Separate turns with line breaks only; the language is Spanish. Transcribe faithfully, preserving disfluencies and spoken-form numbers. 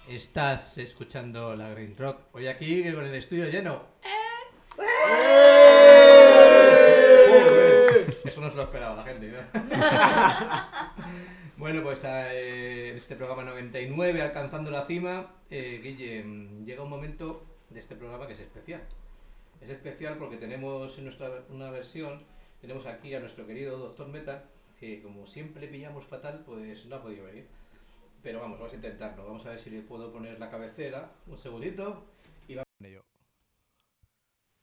Estás escuchando la Green Rock. Hoy aquí que con el estudio lleno. Joder, eso no se lo esperaba la gente, ¿no? Bueno, pues eh, en este programa noventa y nueve, Alcanzando la Cima, eh, Guille, llega un momento de este programa que es especial. Es especial porque tenemos en nuestra una versión, tenemos aquí a nuestro querido doctor Meta, que como siempre le pillamos fatal, pues no ha podido venir. Pero vamos, vamos a intentarlo. Vamos a ver si le puedo poner la cabecera. Un segundito. Y vamos con ello.